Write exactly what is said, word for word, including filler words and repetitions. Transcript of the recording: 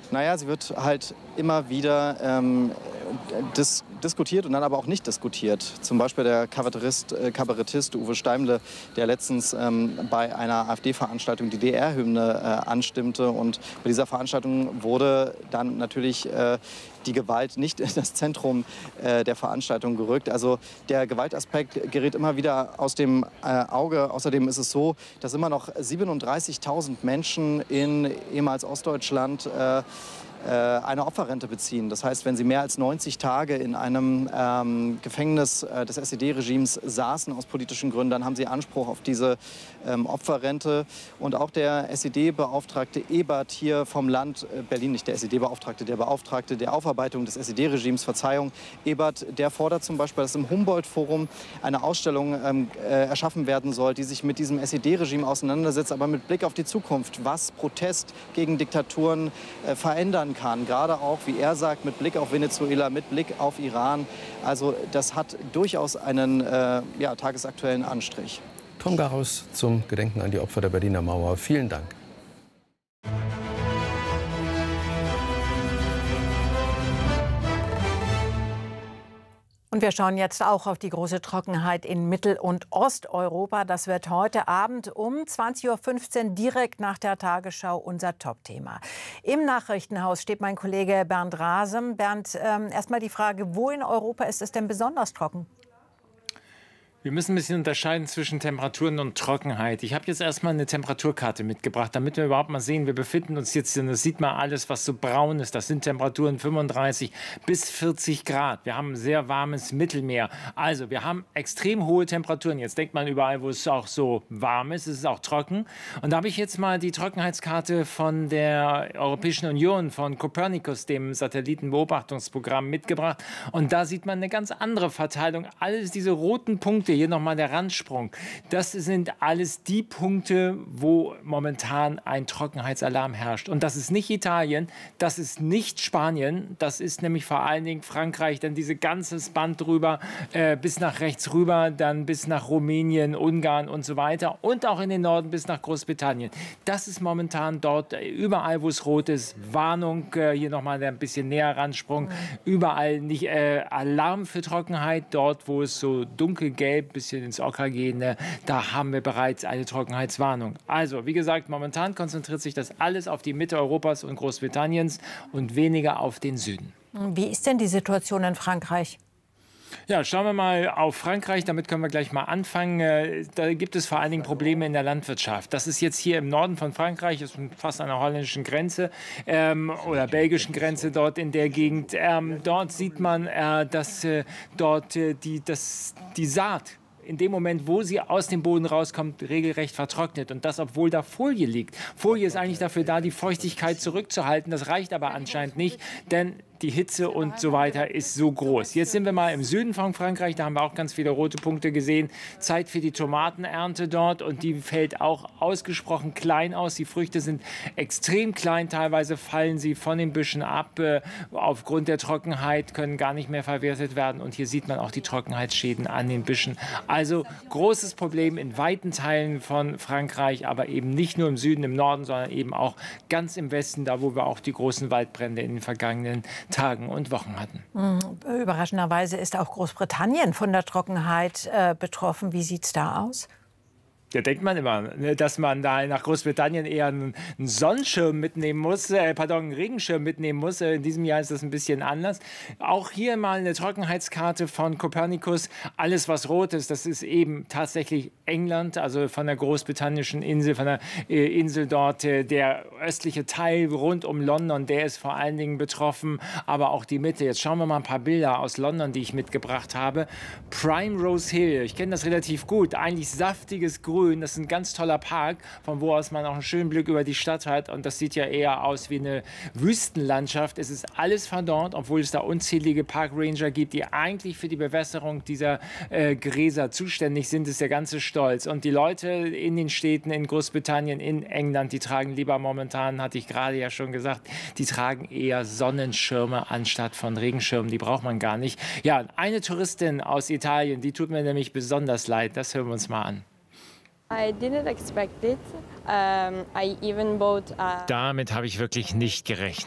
Naja, sie wird halt immer wieder ähm, dis diskutiert und dann aber auch nicht diskutiert. Zum Beispiel der Kabarettist, äh, Kabarettist Uwe Steimle, der letztens ähm, bei einer AfD-Veranstaltung die D D R-Hymne äh, anstimmte. Und bei dieser Veranstaltung wurde dann natürlich äh, die Gewalt nicht in das Zentrum äh, der Veranstaltung gerückt. Also der Gewaltaspekt gerät immer wieder aus dem äh, Auge. Außerdem ist es so, dass immer noch siebenunddreißigtausend Menschen in ehemals Ostdeutschland äh, eine Opferrente beziehen. Das heißt, wenn sie mehr als neunzig Tage in einem ähm, Gefängnis äh, des S E D-Regimes saßen aus politischen Gründen, dann haben sie Anspruch auf diese ähm, Opferrente. Und auch der S E D-Beauftragte Ebert hier vom Land äh, Berlin, nicht der S E D-Beauftragte, der Beauftragte der Aufarbeitung des S E D-Regimes, Verzeihung, Ebert, der fordert zum Beispiel, dass im Humboldt-Forum eine Ausstellung ähm, äh, erschaffen werden soll, die sich mit diesem S E D-Regime auseinandersetzt, aber mit Blick auf die Zukunft, was Protest gegen Diktaturen äh, verändern kann. Gerade auch, wie er sagt, mit Blick auf Venezuela, mit Blick auf Iran. Also das hat durchaus einen äh, ja, tagesaktuellen Anstrich. Tom Garaus zum Gedenken an die Opfer der Berliner Mauer. Vielen Dank. Und wir schauen jetzt auch auf die große Trockenheit in Mittel- und Osteuropa. Das wird heute Abend um zwanzig Uhr fünfzehn direkt nach der Tagesschau unser Top-Thema. Im Nachrichtenhaus steht mein Kollege Bernd Rasem. Bernd, ähm, erst mal die Frage, wo in Europa ist es denn besonders trocken? Wir müssen ein bisschen unterscheiden zwischen Temperaturen und Trockenheit. Ich habe jetzt erstmal eine Temperaturkarte mitgebracht, damit wir überhaupt mal sehen, wir befinden uns jetzt, das sieht man alles, was so braun ist. Das sind Temperaturen fünfunddreißig bis vierzig Grad. Wir haben ein sehr warmes Mittelmeer. Also wir haben extrem hohe Temperaturen. Jetzt denkt man überall, wo es auch so warm ist, es ist auch trocken. Und da habe ich jetzt mal die Trockenheitskarte von der Europäischen Union, von Copernicus, dem Satellitenbeobachtungsprogramm, mitgebracht. Und da sieht man eine ganz andere Verteilung. Alles diese roten Punkte, hier nochmal der Randsprung. Das sind alles die Punkte, wo momentan ein Trockenheitsalarm herrscht. Und das ist nicht Italien, das ist nicht Spanien, das ist nämlich vor allen Dingen Frankreich, dann diese ganze Band drüber, äh, bis nach rechts rüber, dann bis nach Rumänien, Ungarn und so weiter und auch in den Norden bis nach Großbritannien. Das ist momentan dort, überall wo es rot ist, Warnung, äh, hier nochmal ein bisschen näher Randsprung, mhm. überall nicht äh, Alarm für Trockenheit, dort wo es so dunkelgelb bisschen ins Ocker gehen, da haben wir bereits eine Trockenheitswarnung. Also, wie gesagt, momentan konzentriert sich das alles auf die Mitte Europas und Großbritanniens und weniger auf den Süden. Wie ist denn die Situation in Frankreich? Ja, schauen wir mal auf Frankreich. Damit können wir gleich mal anfangen. Da gibt es vor allen Dingen Probleme in der Landwirtschaft. Das ist jetzt hier im Norden von Frankreich, ist fast an der holländischen Grenze ähm, oder belgischen Grenze dort in der Gegend. Ähm, dort sieht man, äh, dass äh, dort äh, die, das, die Saat in dem Moment, wo sie aus dem Boden rauskommt, regelrecht vertrocknet. Und das, obwohl da Folie liegt. Folie ist eigentlich dafür da, die Feuchtigkeit zurückzuhalten. Das reicht aber anscheinend nicht, denn die Hitze und so weiter ist so groß. Jetzt sind wir mal im Süden von Frankreich, da haben wir auch ganz viele rote Punkte gesehen. Zeit für die Tomatenernte dort und die fällt auch ausgesprochen klein aus. Die Früchte sind extrem klein, teilweise fallen sie von den Büschen ab. Äh, aufgrund der Trockenheit können gar nicht mehr verwertet werden und hier sieht man auch die Trockenheitsschäden an den Büschen. Also großes Problem in weiten Teilen von Frankreich, aber eben nicht nur im Süden, im Norden, sondern eben auch ganz im Westen, da wo wir auch die großen Waldbrände in den vergangenen Tagen und Wochen hatten. Überraschenderweise ist auch Großbritannien von der Trockenheit äh, betroffen. Wie sieht es da aus? Da denkt man immer, dass man da nach Großbritannien eher einen Sonnenschirm mitnehmen muss, äh, pardon, einen Regenschirm mitnehmen muss. In diesem Jahr ist das ein bisschen anders. Auch hier mal eine Trockenheitskarte von Copernicus. Alles, was rot ist, das ist eben tatsächlich England, also von der großbritannischen Insel, von der äh, Insel dort. Äh, der östliche Teil rund um London, der ist vor allen Dingen betroffen, aber auch die Mitte. Jetzt schauen wir mal ein paar Bilder aus London, die ich mitgebracht habe. Primrose Hill, ich kenne das relativ gut. Eigentlich saftiges Grün. Das ist ein ganz toller Park, von wo aus man auch einen schönen Blick über die Stadt hat. Und das sieht ja eher aus wie eine Wüstenlandschaft. Es ist alles verdornt, obwohl es da unzählige Parkranger gibt, die eigentlich für die Bewässerung dieser äh, Gräser zuständig sind. Ist der ganze Stolz. Und die Leute in den Städten, in Großbritannien, in England, die tragen lieber momentan, hatte ich gerade ja schon gesagt, die tragen eher Sonnenschirme anstatt von Regenschirmen. Die braucht man gar nicht. Ja, eine Touristin aus Italien, die tut mir nämlich besonders leid. Das hören wir uns mal an. I didn't expect it. Um, I even bought a Damit habe ich wirklich nicht gerechnet.